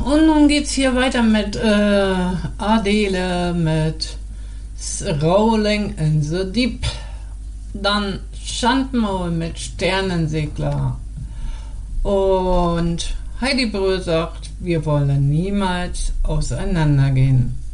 Und nun geht's hier weiter mit Adele, mit Rolling in the Deep. Dann Schandmaul mit Sternensegler. Und Heidi Brühl sagt, wir wollen niemals auseinandergehen.